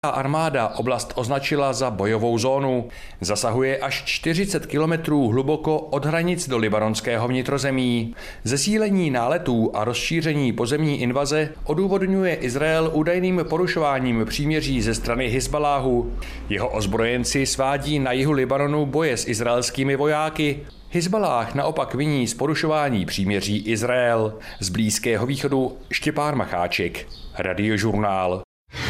Armáda oblast označila za bojovou zónu. Zasahuje až 40 kilometrů hluboko od hranic do libanonského vnitrozemí. Zesílení náletů a rozšíření pozemní invaze odůvodňuje Izrael údajným porušováním příměří ze strany Hizbaláhu. Jeho ozbrojenci svádí na jihu Libanonu boje s izraelskými vojáky. Hizballáh naopak viní z porušování příměří Izrael. Z Blízkého východu Štěpán Macháček, Radiožurnál.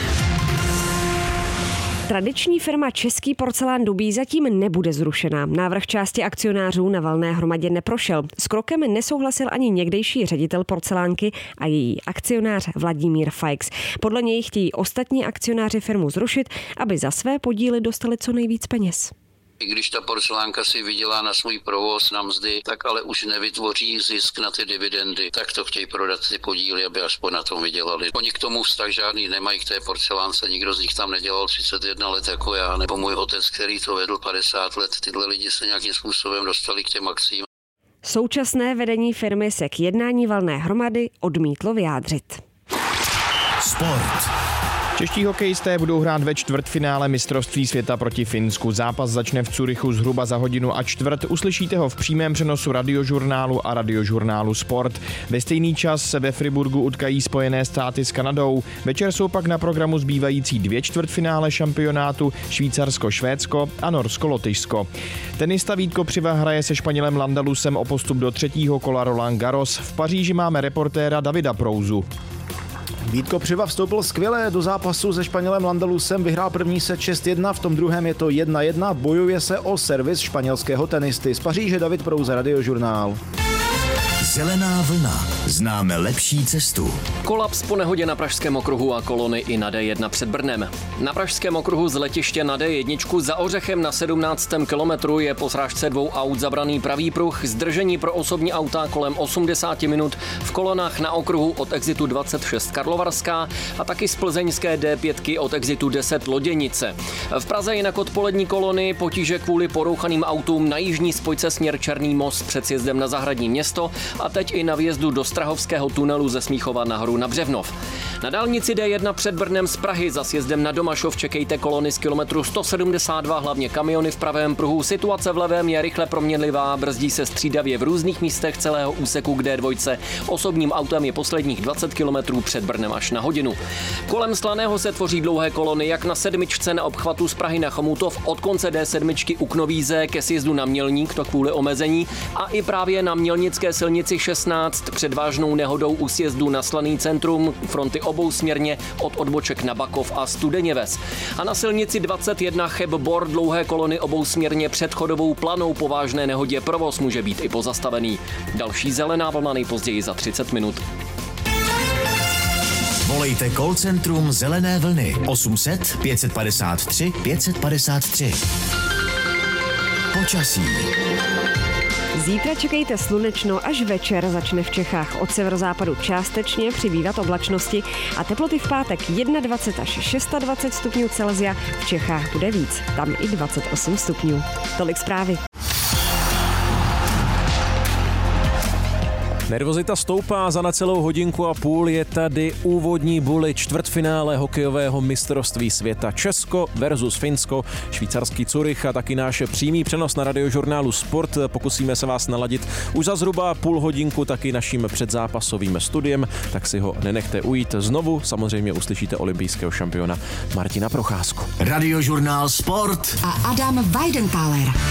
Tradiční firma Český porcelán Dubí zatím nebude zrušena. Návrh části akcionářů na valné hromadě neprošel. S krokem nesouhlasil ani někdejší ředitel porcelánky a její akcionář Vladimír Feix. Podle něj chtějí ostatní akcionáři firmu zrušit, aby za své podíly dostali co nejvíc peněz. I když ta porcelánka si vydělá na svůj provoz, na mzdy, tak ale už nevytvoří zisk na ty dividendy. Tak to chtějí prodat ty podíly, aby aspoň na tom vydělali. Oni k tomu vztah žádný nemají k té porcelánce, nikdo z nich tam nedělal 31 let jako já, nebo můj otec, který to vedl 50 let. Tyhle lidi se nějakým způsobem dostali k těm akcím. Současné vedení firmy se k jednání valné hromady odmítlo vyjádřit. Sport. Čeští hokejisté budou hrát ve čtvrtfinále mistrovství světa proti Finsku. Zápas začne v Curychu zhruba za 1:15. Uslyšíte ho v přímém přenosu Radiožurnálu a Radiožurnálu Sport. Ve stejný čas se ve Friburgu utkají Spojené státy s Kanadou. Večer jsou pak na programu zbývající 2 čtvrtfinále šampionátu Švýcarsko-Švédsko a Norsko-Lotyšsko. Tenista Vít Kopřiva hraje se Španělem Landalusem o postup do 3. kola Roland Garros. V Paříži máme reportéra Davida Prouzu. Vít Kopřiva vstoupil skvěle do zápasu se Španělem Landalusem, vyhrál první set 6-1, v tom druhém je to 1-1, bojuje se o servis španělského tenisty. Z Paříže David Prouza, Radiožurnál. Zelená vlna. Známe lepší cestu. Kolaps po nehodě na pražském okruhu a kolony i na D1 před Brnem. Na pražském okruhu z letiště na D1 za Ořechem na 17. kilometru je po srážce 2 aut zabraný pravý pruh, zdržení pro osobní auta kolem 80 minut v kolonách na okruhu od exitu 26 Karlovarská a taky z plzeňské D5 od exitu 10 Loděnice. V Praze jinak odpolední kolony potíže kvůli porouchaným autům na jižní spojce směr Černý most před sjezdem na Zahradní Město a teď i na vjezdu do Strahovského tunelu ze Smíchova nahoru na Břevnov. Na dálnici D1 před Brnem z Prahy za sjezdem na Domašov čekejte kolony z kilometru 172, hlavně kamiony v pravém pruhu. Situace v levém je rychle proměnlivá, brzdí se střídavě v různých místech celého úseku k D2. Osobním autem je posledních 20 kilometrů před Brnem až na hodinu. Kolem Slaného se tvoří dlouhé kolony jak na 7 na obchvatu z Prahy na Chomutov od konce D7 u Knovíze ke sjezdu na Mělník, to kvůli omezení, a i právě na Mělnické silnici 16 před vážnou nehodou u sjezdu na Slaný centrum, fronty obousměrně od odboček na Bakov a Studeněves. A na silnici 21 Cheb-Bor dlouhé kolony obousměrně před chodovou Planou po vážné nehodě provoz může být i pozastavený. Další zelená vlna nejpozději za 30 minut. Volejte call centrum Zelené vlny 800 553 553. Počasí. Zítra čekejte slunečno, až večer začne v Čechách od severozápadu částečně přibývat oblačnosti a teploty v pátek 21 až 26 stupňů Celsia, v Čechách bude víc, tam i 28 stupňů. Tolik zprávy. Nervozita stoupá, za necelou hodinku a půl je tady úvodní buli čtvrtfinále hokejového mistrovství světa Česko versus Finsko, švýcarský Curych a taky náš přímý přenos na Radiožurnálu Sport. Pokusíme se vás naladit už za zhruba půl hodinku taky naším předzápasovým studiem, tak si ho nenechte ujít. Znovu samozřejmě uslyšíte olympijského šampiona Martina Procházku. Radiožurnál Sport a Adam Weidenthaler.